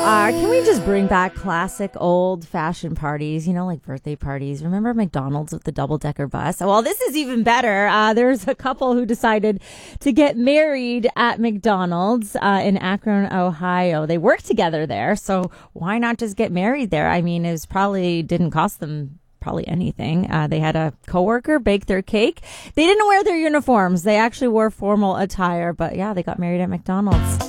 Can we just bring back classic old-fashioned parties, like birthday parties? Remember McDonald's with the double-decker bus? Well, this is even better. There's a couple who decided to get married at McDonald's in Akron, Ohio. They work together there, so why not just get married there? I mean, it was probably didn't cost them probably anything. They had a coworker bake their cake. They didn't wear their uniforms. They actually wore formal attire, but yeah, they got married at McDonald's.